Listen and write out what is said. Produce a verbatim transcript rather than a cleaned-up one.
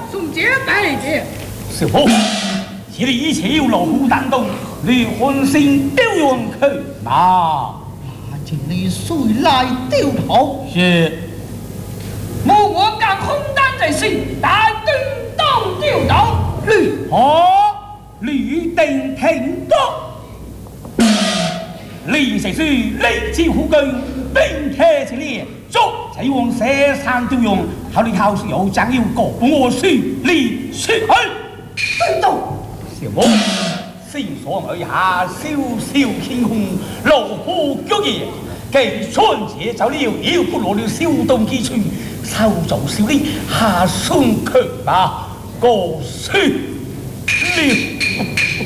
送姐拜姐。 小夫，这里一切有老虎当动，你浑身都用去嘛？ 这里谁来丢炮？ 是。 莫我敢空胆在心，大灯当丢刀。 绿好，绿灯停动。李谁是立即虎根，并开起列，做再往山上丢用，好你考试又将有个不我须李去去。 对动。 小魔，心所而下，小小天空，老虎脚也。给春节走了，又不落了小东几处，手做小的下送去吧，过去了。